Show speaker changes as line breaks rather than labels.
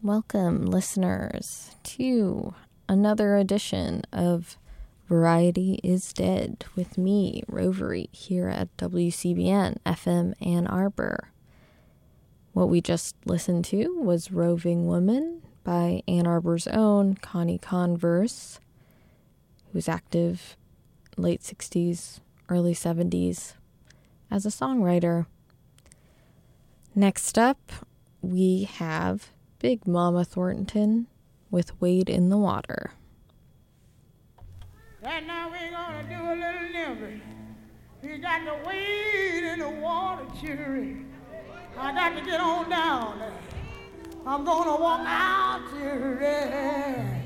Welcome, listeners, to another edition of Variety is Dead with me, Rovery, here at WCBN FM Ann Arbor. What we just listened to was Roving Woman by Ann Arbor's own Connie Converse, who was active late 60s, early 70s as a songwriter. Next up, we have Big Mama Thornton with Wade in the Water.
Right now we're gonna do a little nimble. We got to wade in the water, children. I got to get on down there. I'm gonna walk out, children.